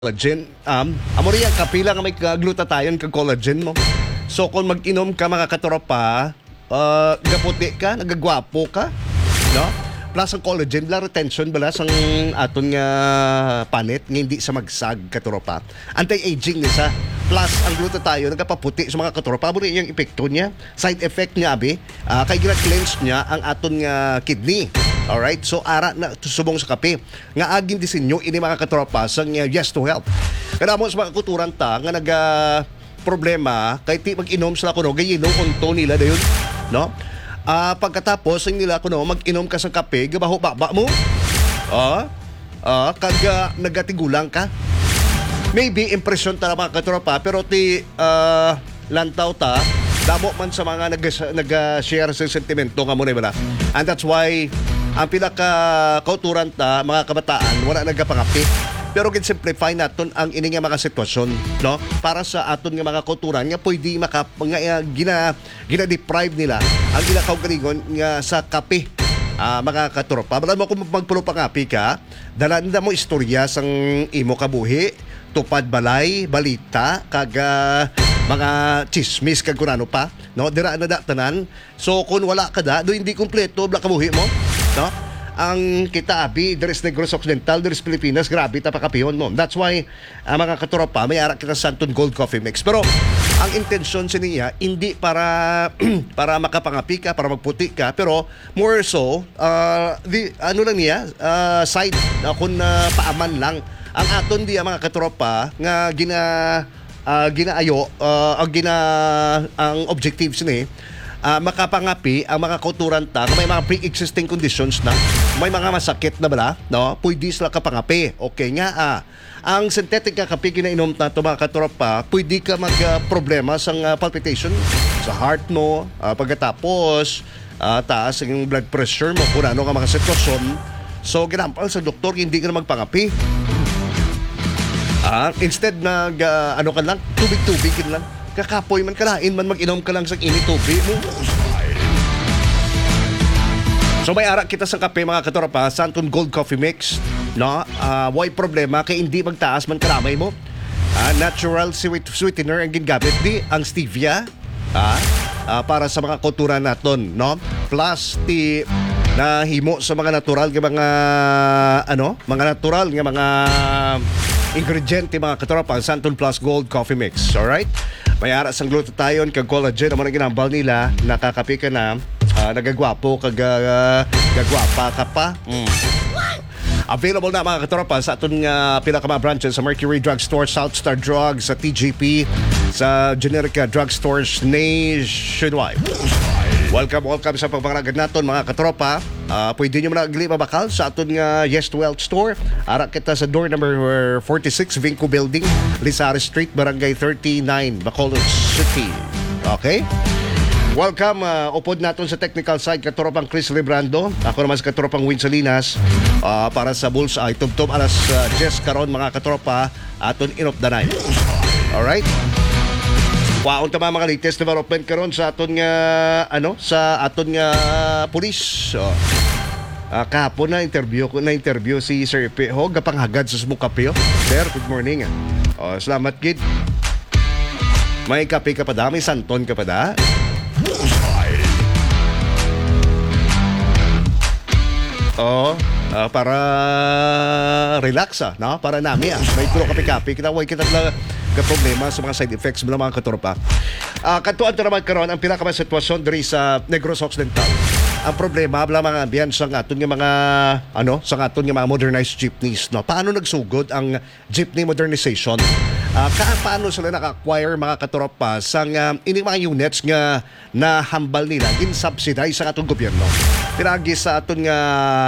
Collagen. Amo rin ang kapila nga may glutathione kag collagen mo. So kung mag-inom ka mga katropa, gaputi ka, nagagwapo ka, no? Plus ang collagen, la retention bala sang aton nga panit nga hindi sa magsag katropa. Anti-aging ni sa. Plus ang glutathione nagapaputi sa mga katropa. Amo rin yung epekto niya. Side effect niya abi, kay gina-cleanse niya ang aton nga kidney. Alright, so ara na subong sa kape nga aging disenyo ini mga katropa sang Yes to Health. Kada mo sa mga kuturan ta nga naga problema kay ti mag-inom sila kuno gayinom unto nila dayon, no? Pagkatapos ang nila kuno mag-inom ka sa kape gabaho baba mo. Kag nagatigulang ka. Maybe impression ta mga katropa pero ti lantaw ta damo man sa mga nag-share sa sentimento nga mo na bala. And that's why ang pinaka-kauturan ta, mga kabataan, wala nagkapangapi. Pero gin-simplify naton ang ini nga mga sitwasyon, no? Para sa aton nga mga kauturan nga pwede gina-deprive nila ang ginakaugalingon nga sa kape. Mga katropa. Balan mo kung magpulo-pangapi ka, dalan na mo istorya sang imo kabuhi, tupad balay, balita, mga chismis kag kunano pa, no? Dira na tanan. So kung wala ka do hindi kumpleto bla kabuhi mo, no? Ang kita abi there's Negros Occidental, there's Pilipinas, grabe ta pakapihon mo. That's why mga katropa may ara kita Santon Gold Coffee Mix. Pero ang intention sa niya hindi para para makapangapi ka, para magputi ka, pero more so ano lang niya side kung paaman lang ang aton diya mga katropa nga ginaayo ang objectives ni makapangapi ang mga kauturan ta kung may mga pre-existing conditions na may mga masakit na bala, no? Pwede sila kapangapi. Okay nga ang synthetic nga kape ginainom na ito mga katropa, pwede ka mag-problema sa palpitation sa heart mo, pagkatapos taas ang blood pressure mo kung ano ka mga sitwasyon. So ginampal sa doktor hindi ka na magpangapi. Instead ano ka lang, tubig-tubig lang. Kakapoy man kalain man mag-inom ka lang sa init tubig mo. So may ara kita sa kape mga katropa, Santon Gold Coffee Mix, no? Why problema kay hindi magtaas man kalamay mo. Natural sweetener ang ginagamit di ang stevia para sa mga kultura naton, no? Plus ti na himo sa mga natural nga mga natural nga mga ingrediente mga katropa, Santon Plus Gold Coffee Mix. Alright? May ara sang glutathione kag collagen ang mga ginambal nila, nakakapi ka na, nagagwapo kag gagwapa ka pa. Available na mga katropa sa aton pila ka mga branches sa Mercury Drugstore, Southstar Drugs, sa TGP, sa Generica Drugstores nationwide. Welcome sa pagpangalagad naton mga katropa. Pwede nyo managli mabakal sa aton nga Yes to Health Store. Ara kita sa door number 46, Vinco Building, Lizares Street, Barangay 39, Bacolod City. Okay? Welcome, upod naton sa technical side, katropang Chris Librando. Ako naman sa katropang Win Salinas. Para sa Bullseye, tubtob alas 10 karon mga katropa, aton in of the night. Alright? Waon ta mga latest development karon sa aton nga sa aton nga pulis. Kahapon na interview si Sir Epe ho gapanghagad sa sumong kape. Sir, good morning. Salamat gid. May kape ka pa da, may santon ka pa da. Para relax no? Para nami may tulo kape-kape kita way kita ka problema sa mga side effects ng mga katropa. Katuan to naman karon ang pinaka sitwasyon diri sa Negros Occidental. Ang problema bala mga ambience sa aton nga mga sa aton nga mga modernized jeepneys, no? Paano nagsugod ang jeepney modernization? Paano sila naka-acquire mga katropa sa ining mga units nga nahambal nila gin-subsidize sa aton gobyerno. Pinagi sa aton nga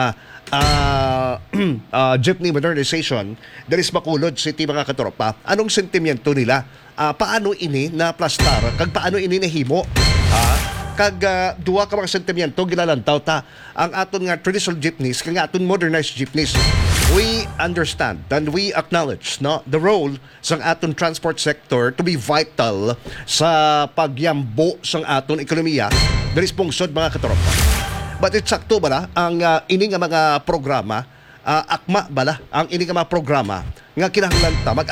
jeepney modernization there is Bacolod City mga katropa. Anong sentimiento nila? Paano ini na plastar? Kag paano ini nahimo? Kag duwa ka mga sentimiento ginalantaw ta ang aton nga traditional jeepneys kag aton modernized jeepneys. We understand and we acknowledge the role sang aton transport sector to be vital sa pagyambo sang aton ekonomiya. There is pungsod mga katropa. But it's sakto ba ang ini nga mga programa akma bala ang ini nga mga programa nga kinahanglan ta mag